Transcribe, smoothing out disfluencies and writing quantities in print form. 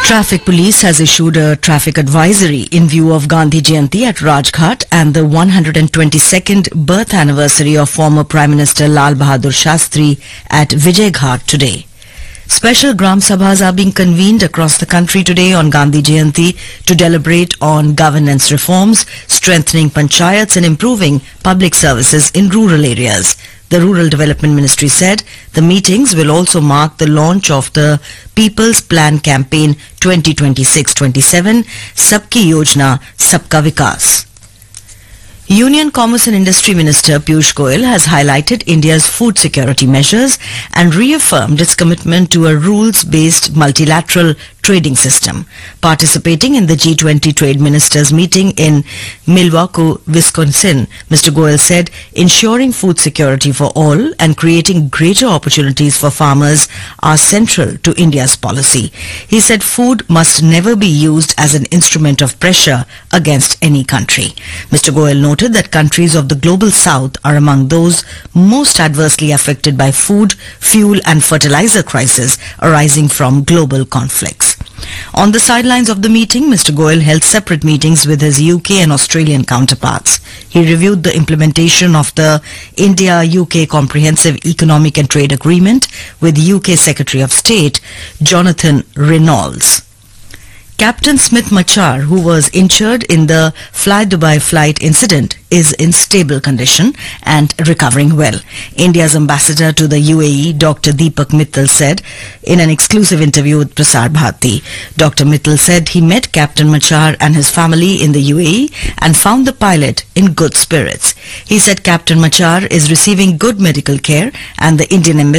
Traffic Police has issued a traffic advisory in view of Gandhi Jayanti at Rajghat and the 122nd birth anniversary of former Prime Minister Lal Bahadur Shastri at Vijay Ghat today. Special Gram Sabhas are being convened across the country today on Gandhi Jayanti to deliberate on governance reforms, strengthening panchayats and improving public services in rural areas. The Rural Development Ministry said the meetings will also mark the launch of the People's Plan Campaign 2026-27, Sabki Yojna, Sabka Vikas. Union Commerce and Industry Minister Piyush Goyal has highlighted India's food security measures and reaffirmed its commitment to a rules-based multilateral trading system. Participating in the G20 Trade Ministers meeting in Milwaukee, Wisconsin, Mr. Goyal said ensuring food security for all and creating greater opportunities for farmers are central to India's policy. He said food must never be used as an instrument of pressure against any country. Mr. Goyal noted that countries of the global south are among those most adversely affected by food, fuel and fertilizer crisis arising from global conflicts. On the sidelines of the meeting, Mr. Goyal held separate meetings with his UK and Australian counterparts. He reviewed the implementation of the India-UK Comprehensive Economic and Trade Agreement with UK Secretary of State Jonathan Reynolds. Captain Smith Machar, who was injured in the Fly Dubai flight incident, is in stable condition and recovering well. India's ambassador to the UAE, Dr. Deepak Mittal, said in an exclusive interview with Prasar Bharati. Dr. Mittal said he met Captain Machar and his family in the UAE and found the pilot in good spirits. He said Captain Machar is receiving good medical care and the Indian Embassy